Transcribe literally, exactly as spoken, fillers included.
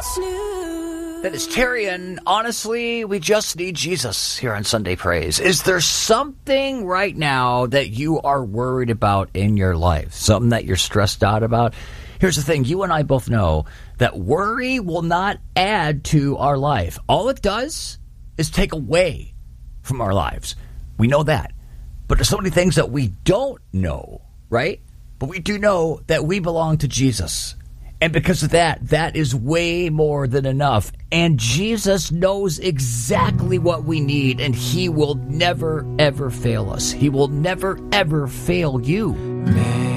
That is Terry, and honestly, we just need Jesus here on Sunday Praise. Is there something right now that you are worried about in your life? Something that you're stressed out about? Here's the thing. You and I both know that worry will not add to our life. All it does is take away from our lives. We know that. But there's so many things that we don't know, right? But we do know that we belong to Jesus. And because of that, that is way more than enough. And Jesus knows exactly what we need, and he will never, ever fail us. He will never, ever fail you. Man.